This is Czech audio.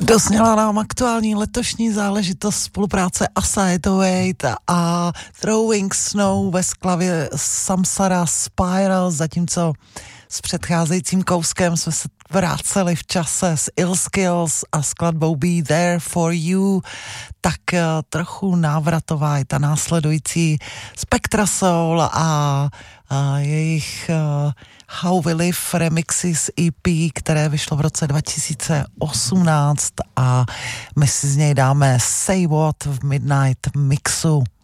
Dosněla nám aktuální letošní záležitost spolupráce Aside Wait a Throwing Snow ve sklavě Samsara Spiral, zatímco s předcházejícím kouskem jsme se vraceli v čase s Ill Skills a skladbou Be There For You, tak trochu návratová je ta následující Spectra Soul a jejich How We Live remixy z EP, které vyšlo v roce 2018 a my si z něj dáme Say What v Midnight Mixu.